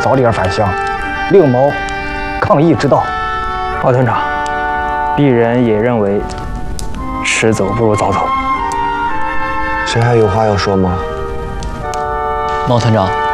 早点返乡，另谋抗疫之道。 奥团长，鄙人也认为，迟走不如早走。 谁还有话要说吗？ 猫团长，